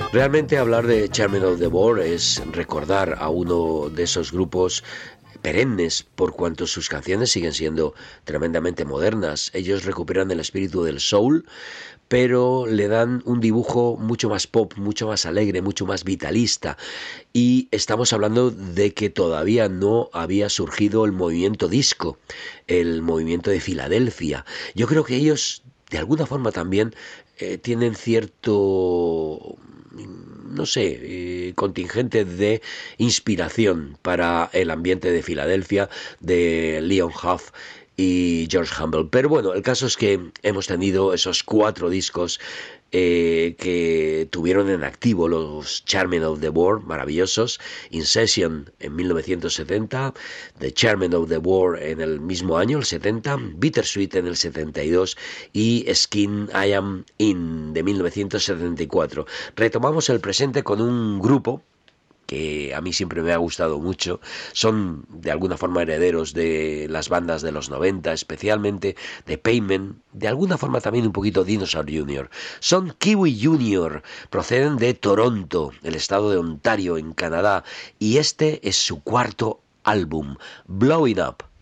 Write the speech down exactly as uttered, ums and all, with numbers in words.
Realmente hablar de Chairman of the Board es recordar a uno de esos grupos perennes por cuanto sus canciones siguen siendo tremendamente modernas. Ellos recuperan el espíritu del soul, pero le dan un dibujo mucho más pop, mucho más alegre, mucho más vitalista. Y estamos hablando de que todavía no había surgido el movimiento disco, el movimiento de Filadelfia. Yo creo que ellos, de alguna forma también, eh, tienen cierto, no sé, eh, contingente de inspiración para el ambiente de Filadelfia, de Leon Huff y George Humble. Pero bueno, el caso es que hemos tenido esos cuatro discos eh, que tuvieron en activo los Chairmen of the Board, maravillosos. In Session en mil novecientos setenta, The Chairmen of the Board en el mismo año, el setenta, Bittersweet en el setenta y dos y Skin I Am In de mil novecientos setenta y cuatro. Retomamos el presente con un grupo que a mí siempre me ha gustado mucho. Son de alguna forma herederos de las bandas de los noventa, especialmente de Payment, de alguna forma también un poquito Dinosaur junior Son Kiwi junior, proceden de Toronto, el estado de Ontario, en Canadá, y este es su cuarto álbum, Blow It Up.